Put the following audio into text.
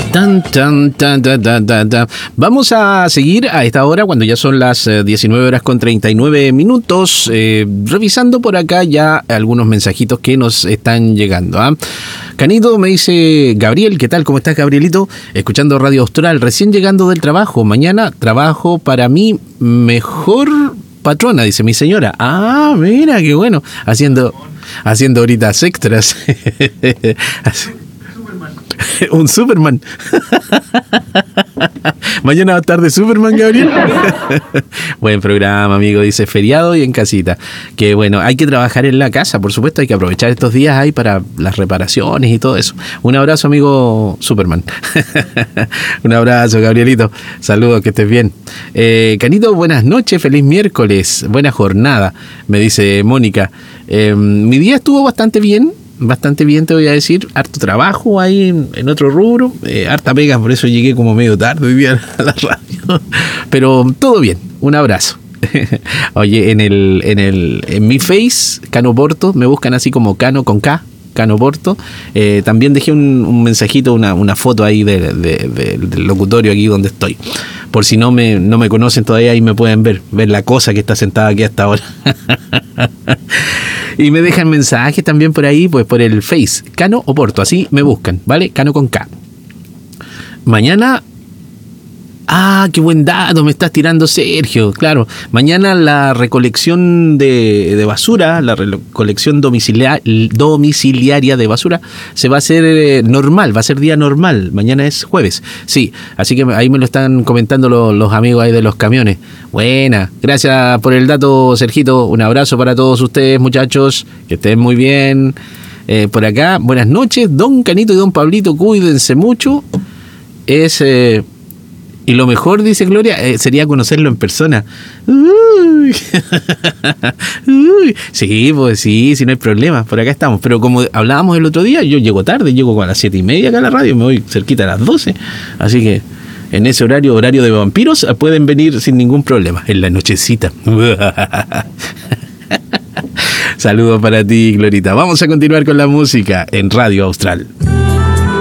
Tan, tan, tan, tan, tan, tan, tan. Vamos a seguir a esta hora, cuando ya son las 19 horas con 39 minutos, revisando por acá ya algunos mensajitos que nos están llegando. Canito, me dice Gabriel, ¿qué tal? ¿Cómo estás, Gabrielito? Escuchando Radio Austral, recién llegando del trabajo. Mañana trabajo para mi mejor patrona, dice mi señora. Ah, mira, qué bueno. Haciendo horitas extras. Un Superman. Mañana va a estar de Superman, Gabriel. Buen programa, amigo. Dice feriado y en casita. Que bueno, hay que trabajar en la casa, por supuesto. Hay que aprovechar estos días ahí para las reparaciones y todo eso. Un abrazo, amigo Superman. Un abrazo, Gabrielito. Saludos, que estés bien. Canito, buenas noches. Feliz miércoles. Buena jornada, me dice Mónica. Mi día estuvo bastante bien, te voy a decir. Harto trabajo ahí en otro rubro, harta pega, por eso llegué como medio tarde hoy día a la radio. Pero todo bien, un abrazo. Oye, en mi Face, Cano Porto, me buscan así como Cano con K, Cano Porto. También dejé un mensajito, una foto ahí del locutorio aquí donde estoy. Por si no me conocen todavía, ahí me pueden ver la cosa que está sentada aquí hasta ahora. Y me dejan mensajes también por ahí, pues por el Face, Cano o Porto, así me buscan, ¿vale? Cano con K. Mañana... Ah, qué buen dato me estás tirando, Sergio. Claro, mañana la recolección de basura, la recolección domiciliaria de basura, se va a hacer normal, va a ser día normal. Mañana es jueves. Sí, así que ahí me lo están comentando los amigos ahí de los camiones. Buena, gracias por el dato, Sergito. Un abrazo para todos ustedes, muchachos. Que estén muy bien. Por acá, buenas noches. Don Canito y don Pablito, cuídense mucho. Y lo mejor, dice Gloria, sería conocerlo en persona. Uy. Uy. Sí, pues sí, no hay problema. Por acá estamos. Pero como hablábamos el otro día, yo llego tarde, llego a las 7:30 acá a la radio, me voy cerquita a las 12. Así que en ese horario de vampiros, pueden venir sin ningún problema, en la nochecita. Saludos para ti, Glorita. Vamos a continuar con la música en Radio Austral.